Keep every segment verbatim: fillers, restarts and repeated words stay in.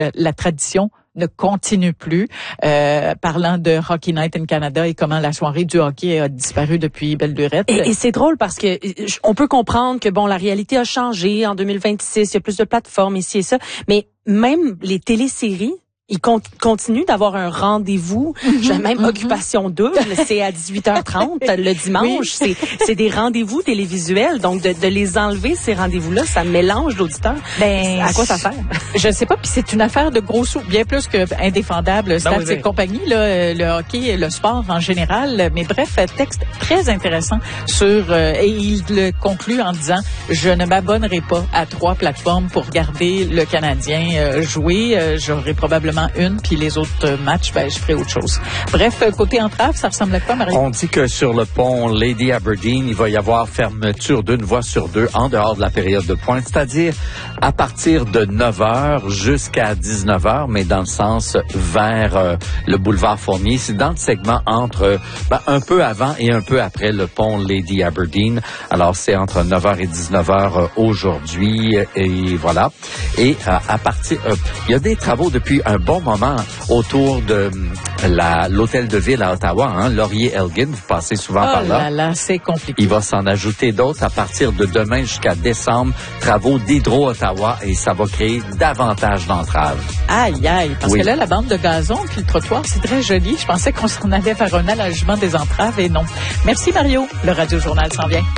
la tradition ne continue plus. Euh, parlant de Hockey Night in Canada et comment la soirée du hockey a disparu depuis belle lurette. Et, et c'est drôle parce que on peut comprendre que bon, la réalité a changé en deux mille vingt-six, il y a plus de plateformes ici et ça, mais même les téléséries, ils con- continuent d'avoir un rendez-vous. Mm-hmm, J'ai même mm-hmm. Occupation double, c'est à dix-huit heures trente le dimanche. Oui. C'est, c'est des rendez-vous télévisuels. Donc, de, de les enlever, ces rendez-vous-là, ça mélange l'auditeur. Ben, à quoi ça sert? Je ne sais pas. Puis c'est une affaire de gros sous, bien plus que indéfendable. Stats ben oui, et oui. compagnie, là, le hockey et le sport en général. Mais bref, texte très intéressant sur... Euh, et il le conclut en disant, je ne m'abonnerai pas à trois plateformes pour regarder le Canadien euh, jouer. Euh, j'aurai probablement une, puis les autres matchs, ben, je ferai autre chose. Bref, côté entrave, ça ressemble à quoi, Marie? On dit que sur le pont Lady Aberdeen, il va y avoir fermeture d'une voie sur deux en dehors de la période de pointe, c'est-à-dire à partir de neuf heures jusqu'à dix-neuf heures, mais dans le sens vers euh, le boulevard Fournier. C'est dans le segment entre, ben, un peu avant et un peu après le pont Lady Aberdeen. Alors, c'est entre neuf heures et dix-neuf heures euh, aujourd'hui, et voilà. Et euh, à partir, euh, il y a des travaux depuis un bon moment autour de la, l'hôtel de ville à Ottawa, hein, Laurier-Elgin. Vous passez souvent oh par là. là là, c'est compliqué. Il va s'en ajouter d'autres à partir de demain jusqu'à décembre. Travaux d'Hydro-Ottawa et ça va créer davantage d'entraves. Aïe, aïe. Parce oui. que là, la bande de gazon puis le trottoir, c'est très joli. Je pensais qu'on s'en allait faire un allègement des entraves et non. Merci, Mario. Le Radio Journal s'en vient.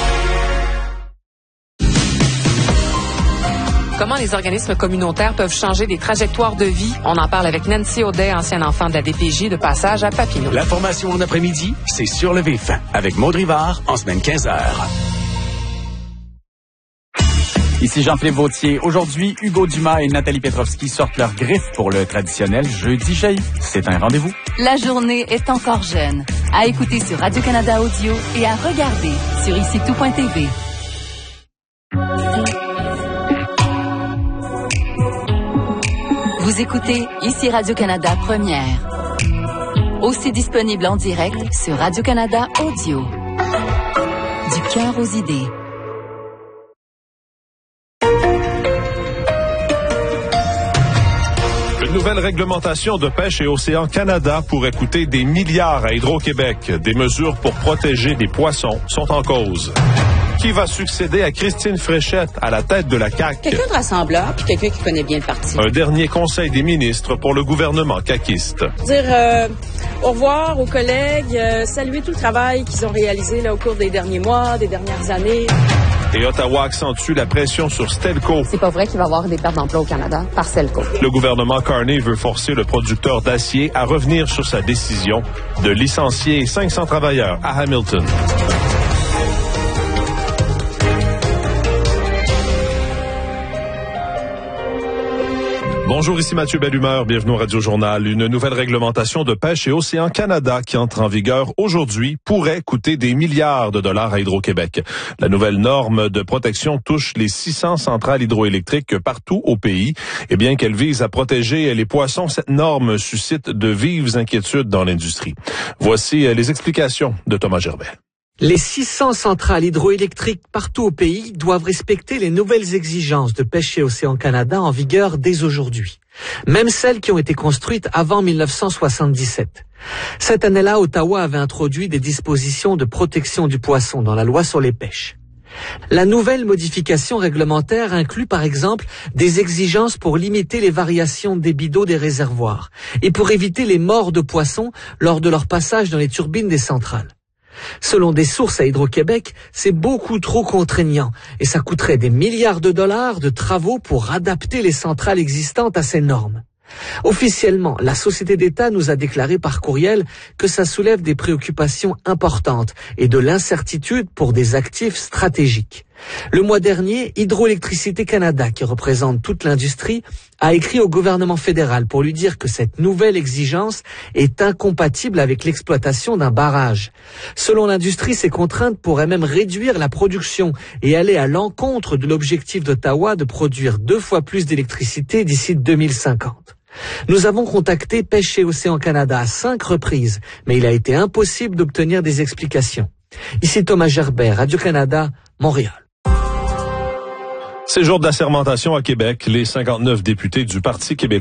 Comment les organismes communautaires peuvent changer des trajectoires de vie? On en parle avec Nancy Audet, ancienne enfant de la D P J, de passage à Papineau. L'information en après-midi, c'est Sur le vif, avec Maud Rivard, en semaine quinze heures. Ici Jean-Philippe Vautier. Aujourd'hui, Hugo Dumas et Nathalie Petrovski sortent leurs griffes pour le traditionnel Jeudi Jaillit. C'est un rendez-vous. La journée est encore jeune. À écouter sur Radio-Canada Audio et à regarder sur ici tout point t v. Vous écoutez ici Radio-Canada Première. Aussi disponible en direct sur Radio-Canada Audio. Du cœur aux idées. Une nouvelle réglementation de pêche et Océan Canada pourrait coûter des milliards à Hydro-Québec. Des mesures pour protéger les poissons sont en cause. Qui va succéder à Christine Fréchette à la tête de la C A Q? Quelqu'un de rassembleur, puis quelqu'un qui connaît bien le parti. Un dernier conseil des ministres pour le gouvernement caquiste. Dire euh, au revoir aux collègues, euh, saluer tout le travail qu'ils ont réalisé là, au cours des derniers mois, des dernières années. Et Ottawa accentue la pression sur Stelco. C'est pas vrai qu'il va y avoir des pertes d'emploi au Canada par Stelco. Le gouvernement Carney veut forcer le producteur d'acier à revenir sur sa décision de licencier cinq cents travailleurs à Hamilton. Bonjour, ici Mathieu Bellumeur. Bienvenue au Radio Journal. Une nouvelle réglementation de pêche et Océan Canada qui entre en vigueur aujourd'hui pourrait coûter des milliards de dollars à Hydro-Québec. La nouvelle norme de protection touche les six cents centrales hydroélectriques partout au pays. Et bien qu'elle vise à protéger les poissons, cette norme suscite de vives inquiétudes dans l'industrie. Voici les explications de Thomas Gerbet. Les six cents centrales hydroélectriques partout au pays doivent respecter les nouvelles exigences de pêche et Océan Canada en vigueur dès aujourd'hui. Même celles qui ont été construites avant mille neuf cent soixante-dix-sept. Cette année-là, Ottawa avait introduit des dispositions de protection du poisson dans la loi sur les pêches. La nouvelle modification réglementaire inclut par exemple des exigences pour limiter les variations de débit d'eau des réservoirs et pour éviter les morts de poissons lors de leur passage dans les turbines des centrales. Selon des sources à Hydro-Québec, c'est beaucoup trop contraignant et ça coûterait des milliards de dollars de travaux pour adapter les centrales existantes à ces normes. Officiellement, la Société d'État nous a déclaré par courriel que ça soulève des préoccupations importantes et de l'incertitude pour des actifs stratégiques. Le mois dernier, Hydroélectricité Canada, qui représente toute l'industrie, a écrit au gouvernement fédéral pour lui dire que cette nouvelle exigence est incompatible avec l'exploitation d'un barrage. Selon l'industrie, ces contraintes pourraient même réduire la production et aller à l'encontre de l'objectif d'Ottawa de produire deux fois plus d'électricité d'ici deux mille cinquante. Nous avons contacté Pêche et Océan Canada à cinq reprises, mais il a été impossible d'obtenir des explications. Ici Thomas Gerbet, Radio-Canada, Montréal. C'est jour d'assermentation à Québec. Les cinquante-neuf députés du Parti québécois